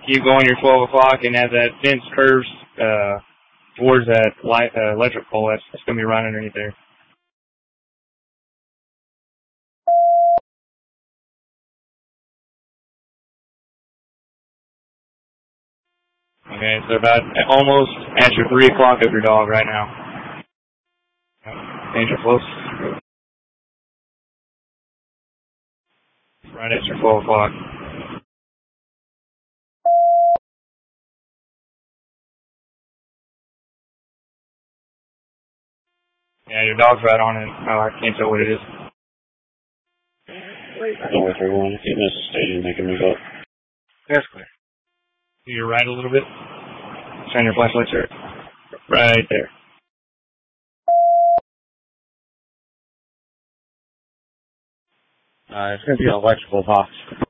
keep going your 12 o'clock, and as that fence curves towards that electric pole, that's going to be right underneath there. Okay, so about almost at your 3 o'clock of your dog right now. Danger close. Right at your 12 o'clock. Yeah, your dog's right on it. Oh, I can't tell what it is. I know where they're going. If you miss the stadium, they can move up. That's clear. To your right a little bit. Shine your flashlight, sir. Right there. It's going to be an electrical box.